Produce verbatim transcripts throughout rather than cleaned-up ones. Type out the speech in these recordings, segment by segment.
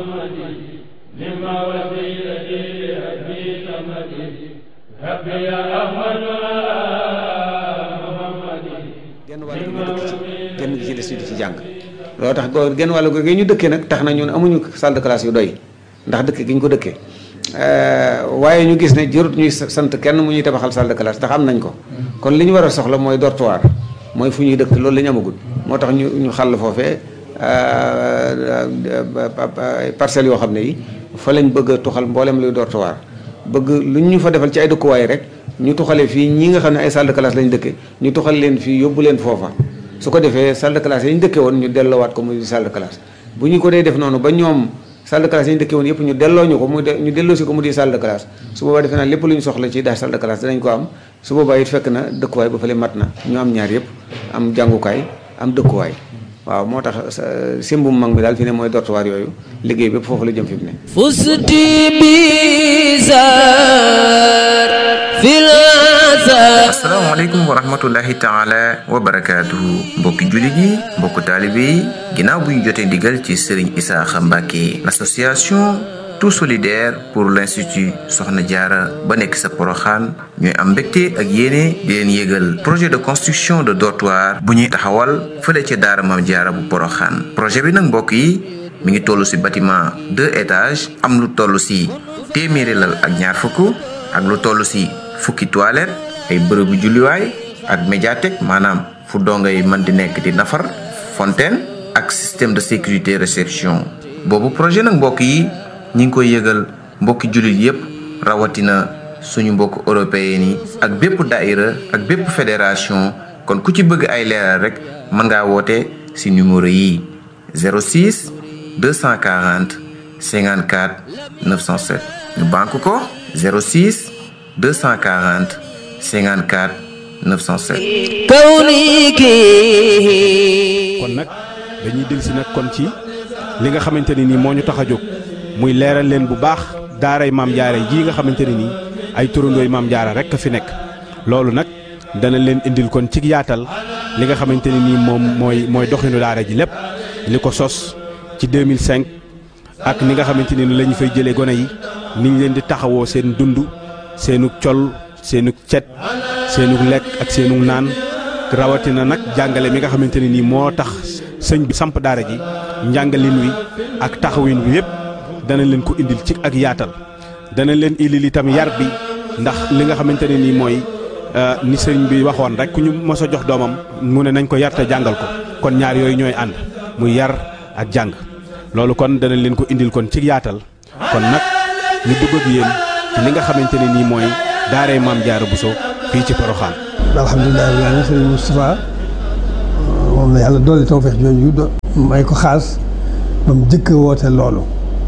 genn wàll gi ñu dëkk ci genn gi ci des ñu di ci jàng loolu tax goo genn wàll gi ñu dëkkee nag tax na ñun amuñu salle de classe yu doy ndax dëkk gi ñu ko dëkkee waaye ñu gis ne jërut ñuy sant kenn mu ñuy tabaxal salle de classe ndax am nañ ko kon li ñu war a soxla mooy dortoir mooy fu ñuy dëkk loolu la ñu amagul moo tax ñu ñu xàll foofee parcelles yoo xam ne yi fa lañ bëgg a tuxal mboolem luy dortoir bëgg lu ñu fa defal ci ay dëkkuwaay rek ñu tuxale fii ñi nga xam ne ay salle de classe lañ dëkke ñu tuxal leen fii yóbbu leen foofa su ko defee salle de classe yi ñu dëkke woon ñu delloowaat ko muy salle de classe bu ñu ko dee def noonu ba ñoom salle de classe yi ñu dëkke woon yëpp ñu delloo ñu ko muy ñu delloo si ko mu di salle de classe su boobaa defe naa lépp lu ñu soxla ci daal salle de classe dinañ ko am su boobaa it fekk na dëkkuwaay ba fële mat na ñu am ñaar yëpp am jàngukaay am dëkkuwaay waaw moo tax simbum mag mi daal fi ne mooy dortoir yooyu liggéey bépp foofu la jëm fi mu ne fusti bizar fil asalaamaaleykum wa rahmatullahi taala wa barakaatuhu mbokki jullit yi mbokku taalibe yi ginnaaw bu ñu jotee ndigal ci Serigne Isaaxa Mbàkke l'association tout solidaire pour l'institut Soxna Jaara ba nekk sa Poroxaan ñooy am mbégte ak yéene di leen yégal projet de construction de dortoir bu ñuy taxawal fële ca daara Maam Jaara bu Poroxaan projet bi nag mbokk yi mi ngi toll ci bâtiment deux étages am lu toll ci téeméeri lal ak ñaar fukk ak lu toll ci fukki toilette ay bërëbu julliwaay ak médiathèque maanaam fu dongay mën di nekk di nafar fontaine ak système de sécurité réception boobu projet nag mbokk yi ñi ngi koy yëgal mbokki jullit yépp rawatina suñu mbokk européen yi ak bépp daïra ak bépp fédération kon ku ci bëgg ay leeral rek mën ngaa woote ci numéro yi zéro six deux cent quarante cinquante-quatre neuf cent sept ñu banque ko zéro six deux cent quarante cinquante-quatre neuf cent sept kon nag dañuy dellusi nag kon ci li nga xamante ne nii moo ñu tax a jóg muy leeral leen bu baax daaray Maam Jaara jii nga xamante ne nii ay turandooy Maam Jaara rek a fi nekk loolu nag dana leen indil kon ci yaatal li nga xamante ne nii moom mooy mooy doxinu daara ji lépp li ko sos ci deux mille cinq ak ni nga xamante ne ni la ñu fay jëlee gone yi ni ñu leen di taxawoo seen dund seenug col seenug cet seenug lekk ak seenug naan rawatina nag jàngale mi nga xamante ne nii moo tax sëñ bi samp daara ji njàngalin wi ak taxawin wi yépp dana leen ko indil ci ak yaatal dana leen indil itam yar bi ndax li nga xamante ne nii mooy ni sëñ bi waxoon rek ku ñu mos a jox doomam mu ne nañ ko yar te jàngal ko kon ñaar yooyu ñooy ànd muy yar ak jàng loolu kon dana leen ko indil kon ci yaatal kon nag ñu dugg ak yéen ci li nga xamante ne nii mooy daaray Maam Jaara Buso fii ci Poroxaan. alhamdulilah rabbil aalamiin sëriñ Moustapha moom la yàlla dolli tawfeex jooju do may ko xaas ba mu jëkk woote loolu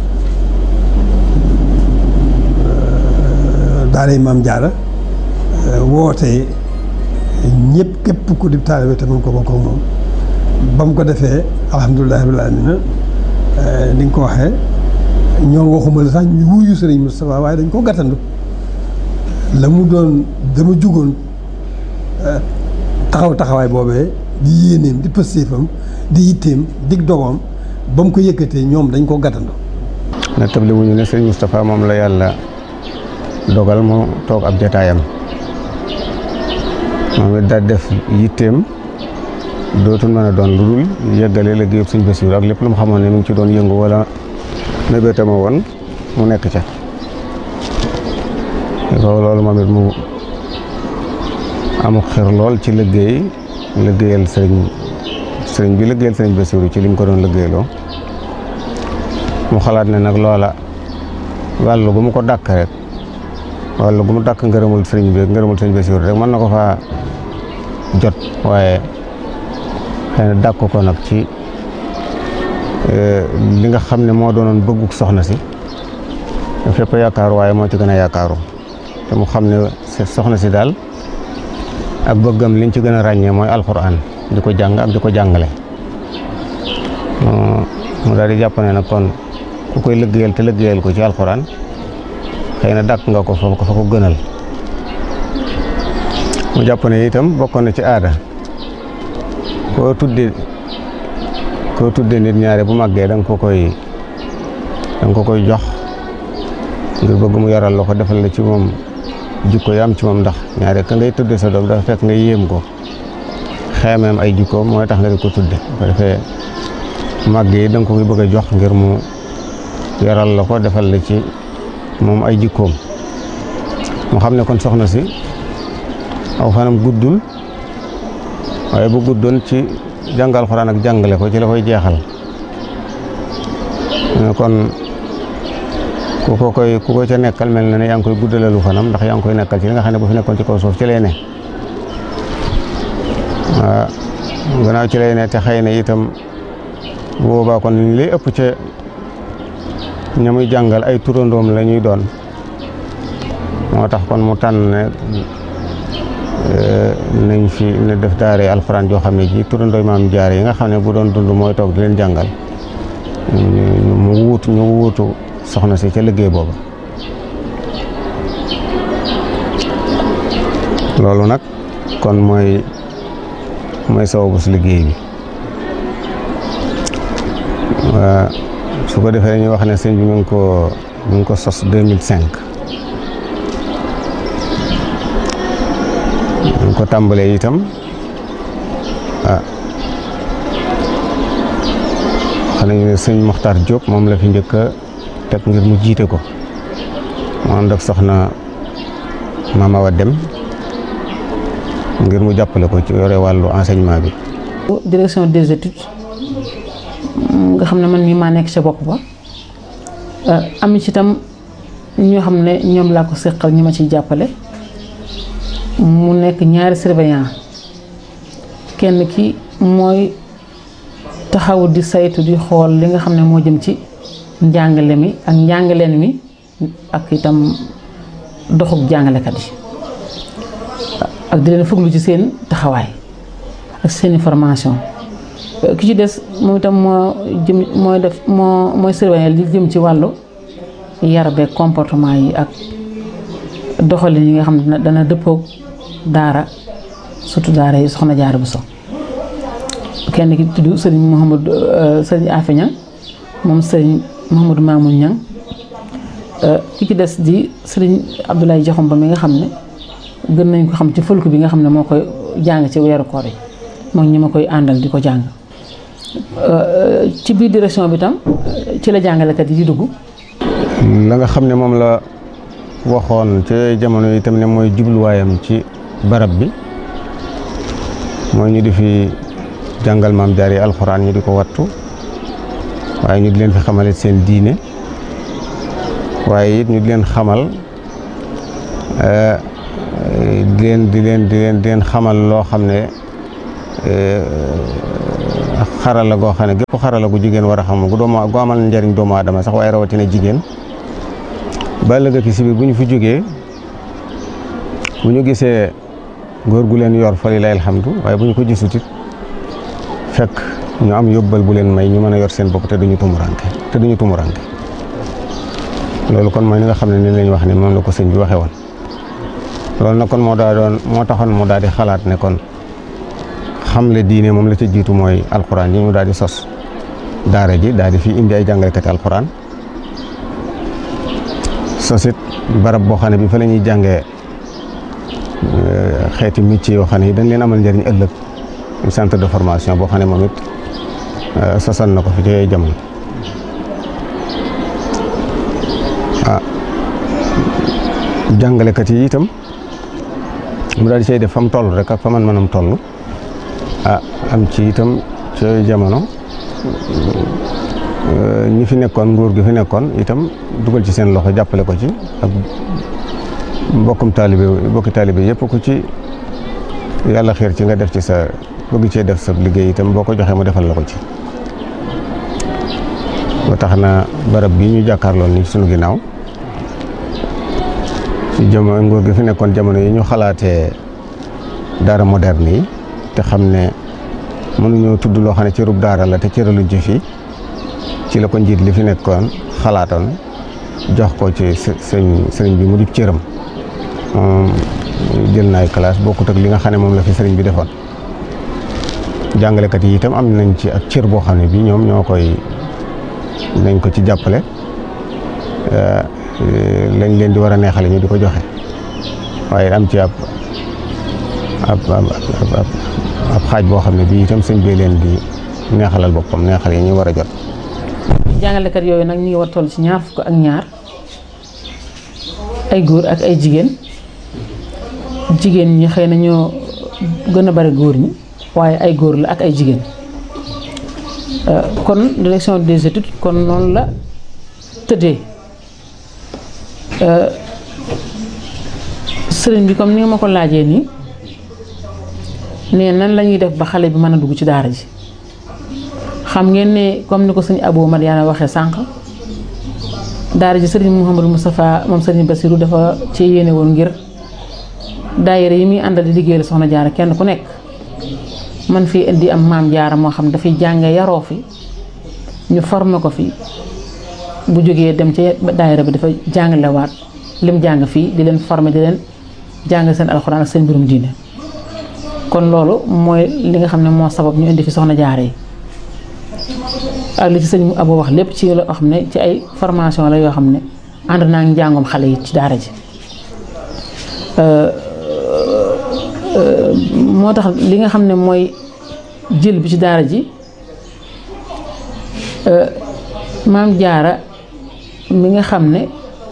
daaray Maam Jaara woote ñëpp képp ku di taalibe te mun ko bokk ak moom ba mu ko defee alhamdulilah rabbil aalamiin ni nga ko waxee ñoom waxuma la sax ñu wuyu sëriñ Moustapha waaye dañ ko gàttandu la mu doon dama jugoon taxaw taxawaay boobee di yéeneem di pëstéefam di yitteem dig dogoom ba mu ko yëkkatee ñoom dañ ko gàttandu na table wuñu ne sëriñ Moustapha moom la yàlla dogal mu toog ab jataayam moom it daal def yitteem dootul mën a doon lu dul yëggale liggéeyu Sëriñ Basiru ak lépp lu mu xamoon ne mu ngi ci doon yëngu wala mébétama woon mu nekk ca loolu moom it mu amu xir lool ci liggéey liggéeyal sëriñ sëriñ bi liggéeyal Sëriñ Basiru ci li mu ko doon liggéeyloo mu xalaat ne nag loola wàllu gu mu ko dàkk rek wàllu gu mu dàkk ngërëmul sëriñ bi ngërëmul Sëriñ Basiru rek mën na ko faa jot waaye xëy na dàkk ko nag ci li nga xam ne moo doonoon bëgguk soxna si fépp yaakaaru waaye moo ci gën a yaakaaru te mu xam ne soxna si daal ak bëggam liñ ci gën a ràññee mooy alxuraan di ko jàng ak di ko jàngale mu daal di jàpp ne nag kon ku koy liggéeyal te liggéeyal ko ci alxuraan xëy na dàkk nga ko fa ko fa ko gënal mu jàpp ne itam bokkoon na ci aada koo tudde koo tudde nit ñaare bu màggee da nga ko koy danga ko koy jox ngir bëgg mu yaral la ko defal la ci moom jikko yi am ci moom ndax ñaare ka ngay tudde sa doom dafa fekk nga yéem ko xeemeem ay jikkoom mooy tax nga di ko tudde ko defee màgg yi danga ko koy bëgg a jox ngir mu yaral la ko defal la ci moom ay jikkoom mu xam ne kon soxna si aw fanam guddul waaye bu guddoon ci jàngal Alxuraan ak jàngale ko ci la koy jeexal kon ku ko koy ku ko ca nekkal mel na ne yaa ngi koy guddalalu fanam ndax yaa ngi koy nekkal ci li nga xam ne bu fi nekkoon ci kaw suuf ci lay ne waaw gannaaw ci lay ne te xëy na itam bu boobaa kon li lay ëpp ca ña muy jàngal ay turandoom la ñuy doon moo tax kon mu tànn ne nañ fi ne def daare alxuraan joo xam ne ji turandooy maam jaar yi nga xam ne bu doon dund mooy toog di leen jàngal mu wuutu ñu wuutu soxna si ca liggéey booba loolu nag kon mooy mooy sababu si liggéey bi waa su ko defee dañuy wax ne sëñ bi mu ngi ko mu ngi ko sos deux mille cinq mu ngi ko tàmbalee itam ah xam nañu ne sëñ Mokhtar Diop moom la fi njëkk a teg ngir mu jiite ko mu ànd ak soxna Mama Awa Dem ngir mu jàppale ko ci yore wàllu enseignement bi. direction des études nga xam ne man mii maa nekk ca bopp ba am ci itam ñoo xam ne ñoom laa ko seqal ñi ma ciy jàppale mu nekk ñaari surveillant kenn ki mooy taxaw di saytu di xool li nga xam ne moo jëm ci njàngale mi ak njàngaleen mi ak itam doxub jàngalekat yi ak di leen fuglu ci seen taxawaay ak seen formation ki ci des moom itam moo jëm mooy def moo mooy surveiller li jëm ci wàllu yar beeg comportement yi ak doxalin yi nga xam ne dana dëppoog daara surtout daara yi soxna Jaara Buso kenn ki tudd sëriñ Mouhamadou sëriñ Afe Ñang moom sëriñ Mouhamadou Mamoun Ñang ki ci des di sëriñ Abdoulaye Jaxum ba mi nga xam ne gën nañ ko xam ci fëlku bi nga xam ne moo koy jàng ci weeru koor yi moom ñi ma koy àndal di ko jàng ci biir direction bi tam ci la jàngalekat yi di dugg. la nga xam ne moom la waxoon ci jamono yi tam ne mooy jubluwaayam ci barab bi mooy ñu di fi jàngal maam jaar yi alxuraan ñu di ko wattu waaye ñu di leen fi xamale seen diine waaye it ñu di leen xamal di leen di leen di leen di leen xamal loo xam ne xarala goo xam ne gépp xarala gu jigéen war a xam gu doomu gu amal njariñ doomu aadama sax waaye rawatina jigéen ba ëllëg ki si biir bu ñu fi jógee bu ñu gisee góor gu leen yor fa lillahi alhamdu waaye bu ñu ko gisut it fekk ñu am yóbbal bu leen may ñu mën a yor seen bopp te duñu tumuranke te duñu tumuranke loolu kon mooy ni nga xam ne ni lañ wax ni moom la ko sëñ bi waxee woon loolu nag kon moo daa doon moo taxoon mu daal di xalaat ne kon xamle diine moom la ca jiitu mooy alxuraan yi ñu daal di sos daara ji daal di fi indi ay jàngalekati alxuraan sosit barab boo xam ne bi fa la ñuy jàngee xeeti métier yoo xam ne dañ leen amal njëriñ ëllëg centre de formation boo xam ne moom it sosal na ko fi ci yooyu jamono ah jàngalekat yi itam mu daal di cay def fa mu toll rek ak fa man manam toll ah am ci itam ci yooyu jamono ñi fi nekkoon nguur gi fi nekkoon itam dugal ci seen loxo jàppale ko ci ak mbokkum taalibe mbokki taalibe yëpp ku ci yàlla xiir ci nga def ci sa bëgg cee def sa liggéey itam boo ko joxee mu defal la ko ci ba tax na barab bi ñu jàkkaarloon ni sunu ginnaaw ci jamono nguur gi fi nekkoon jamono yi ñu xalaatee daara moderne yi te xam ne mënuñoo tudd loo xam ne cërub daara la te cëraluñ ci fii ci la ko njiit li fi nekkoon xalaatoon jox ko ci sëñ sëriñ bi mu di cëram jël naay classe bokkut ak li nga xam ne moom la fi sëriñ bi defoon jàngalekat yi itam am nañ ci ak cër boo xam ne bi ñoom ñoo koy nañ ko ci jàppale lañ leen di war a neexale ñu di ko joxe waaye am ci ab ab ab ab xaaj boo xam ne bii itam sëñ bi leen di neexalal boppam neexal yi ñu war a jot. jàngalekat yooyu nag ñu ngi war toll ci ñaar fukk ak ñaar ay góor ak ay jigéen jigéen ñi xëy na ñoo gën a bari góor ñi waaye ay góor la ak ay jigéen kon direction des études kon noonu la tëddee sëriñ bi comme ni nga ma ko laajee nii ne nan la ñuy def ba xale bi mën a dugg ci daara ji xam ngeen ne comme ni ko sëñ Abou Madiana waxee sànq daara ji sëriñ Mouhamadou Moustapha moom sëriñ Bassirou dafa ci yéene woon ngir daayira yi muy àndal di liggéeyal soxna jaara kenn ku nekk man fii indi am maam jaara moo xam dafay jànge yaroo fi ñu formé ko fi bu jógee dem ci daayira bi dafa jàngalewaat lim jàng fii di leen formé di leen jàng seen alxuraan ak seen mbirum diine kon loolu mooy li nga xam ne moo sabab ñu indi fi soxna jaara yi ak li ci sëñ Abou wax lépp ci loo xam ne ci ay formation la yoo xam ne ànd naa ngi njàngum xale yi ci daara ji moo tax li nga xam ne mooy jël bi ci daara ji maam jaara mi nga xam ne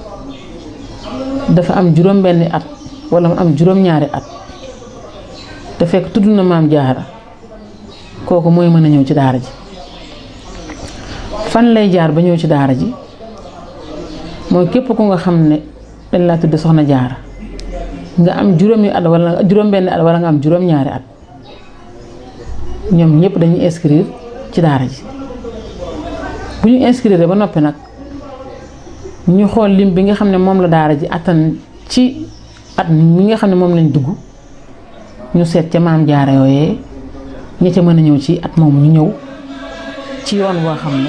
dafa am juróom benni at wala mu am juróom ñaari at te fekk tudd na maam jaara kooku mooy mën a ñëw ci daara ji fan lay jaar ba ñëw ci daara ji mooy képp ku nga xam ne dañ laa tudd soxna jaara nga am juróomi at wala juróom benni at wala nga am juróom ñaari at ñoom ñëpp dañuy inscrire ci daara ji bu ñu inscrire ba noppi nag ñu xool lim bi nga xam ne moom la daara ji attan ci at mi nga xam ne moom lañ dugg ñu seet ca maam jaara yooyee ña ca mën a ñëw ci at moomu ñu ñëw ci yoon boo xam ne